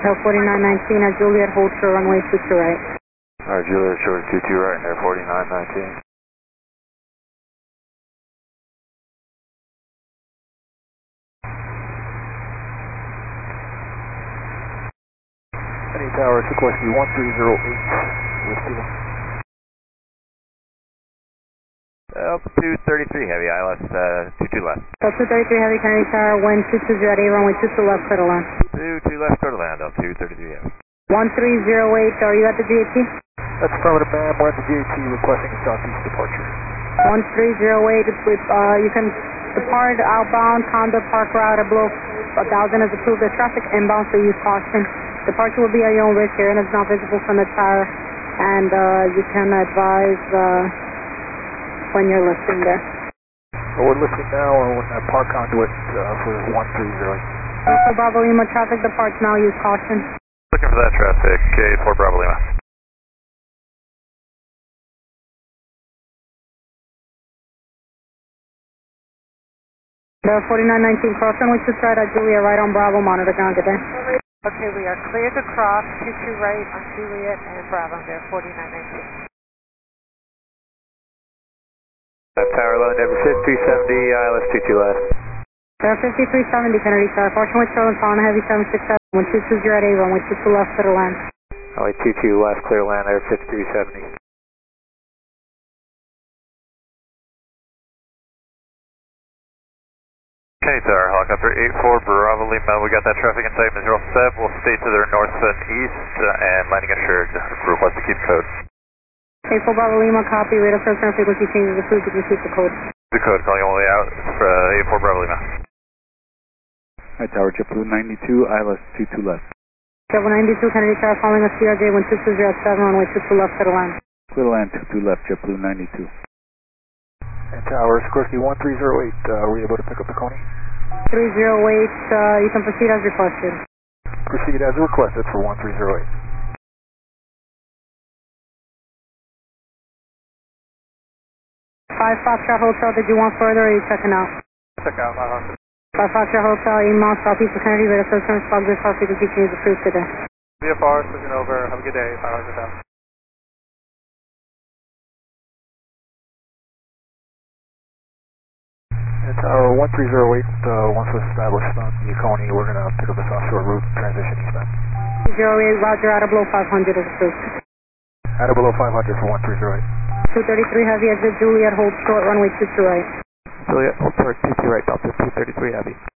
Air 4919 at Juliet, hold short runway 22 right. Alright, Juliet, short 22 right, Air 4919. Any tower, Sikorsky 1308, with you. Altitude 33 heavy, ILS 22 left. Altitude 33 heavy, Kennedy Tower, wind 220 at A, runway 22 left, clear to land. 22 left, clear to land, altitude 33 heavy. 1308, are you at the GAT? That's affirmative, ma'am. We're at the GAT requesting a southeast departure. 1308, you can depart outbound, Conda Park route, below 1000 is approved. The traffic inbound, so use caution. Departure will be at your own risk here, and it's not visible from the tower, and you can advise when you're listing there. So we're listing now on that park conduit for 1308. Bravo Lima, traffic departs now, use caution. Looking for that traffic, K4 Bravo Lima. Air 4919, cross runway 22 right at Juliet, right on Bravo, monitor ground, good day. Okay, we are clear to cross 22 right on Juliet and Bravo, there, 4919. Tower low, Denver 5370, ILS 22 left. Air 5370, Kennedy Tower, caution with Sterling, following heavy 767, 1220 at A, runway 22 left, clear to land. Runway 22 left, clear to land, Air 5370. Okay, Tower, helicopter 84 Bravo Lima, we got that traffic in sight, Visual set, we'll stay to their north and east, and landing assured, request to keep code. Okay, 4 Bravo Lima, copy, radar first turn frequency changes approved, you can keep the code. The code, calling all the way out, 84 Bravo Lima. Hi, Tower, JetBlue 92, ILS 22 left. Level 92, Kennedy Tower, following a CRJ 1220 at 7, runway 22 left, clear to land. Clear to land, 22 left, JetBlue 92. And Tower, Sikorsky 1308, were you able to pick up the Coney? 308, you can proceed as requested. Proceed as requested for 1308. 5 Foxtrot Hotel, did you want further or are you checking out? Check out, 5 Foxtrot Hotel, email, Southeast of Kennedy, radar first turn, fog this frequency changes approved today. VFR, switching over, have a good day, 500,000. And Tower 1308, once we're established on the Coney, we're going to pick up this offshore route, transition eastbound. 08, roger, out of below 500 is approved. At or below 500 for 1308. 233 heavy, exit Juliet, hold short, runway 22 right. Juliet, hold short, 22 right, Delta 233 heavy.